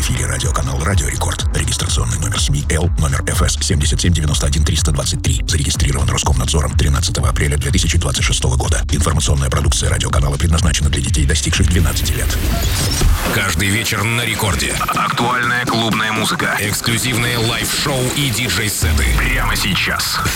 эфире радиоканал «Радио Рекорд». Регистрационный номер СМИ Л, номер ФС 7791-323. Зарегистрирован Роскомнадзором 13 апреля 2026 года. Информационная продукция радиоканала предназначена для детей, достигших 12 лет. Каждый вечер на Рекорде. Актуальная клубная музыка, эксклюзивные лайв-шоу и диджей-сеты. Прямо сейчас.